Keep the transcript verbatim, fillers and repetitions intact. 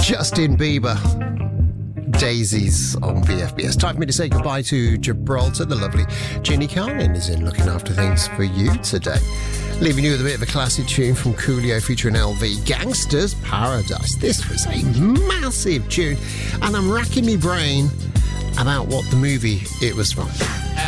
Justin Bieber. Daisies on V F B S. Time for me to say goodbye to Gibraltar. The lovely Ginny Carlin is in looking after things for you today. Leaving you with a bit of a classic tune from Coolio featuring L V, Gangster's Paradise. This was a massive tune, and I'm racking my brain about what the movie it was from.